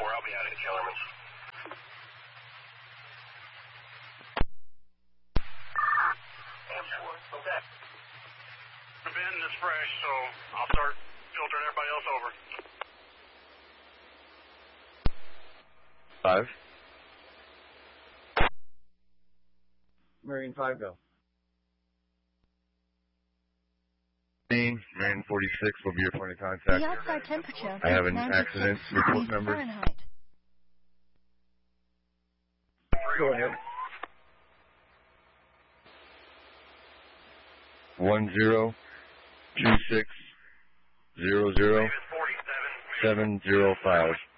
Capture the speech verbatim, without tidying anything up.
four, I'll be out at Kellerman's. M four, okay. The bin is fresh, so I'll start filtering everybody else over. Five. Marine five, go. Marine forty-six will be your point of contact. The outside temperature I have an is accident. Report number. Fahrenheit. Go ahead. One zero two six zero zero seven zero five.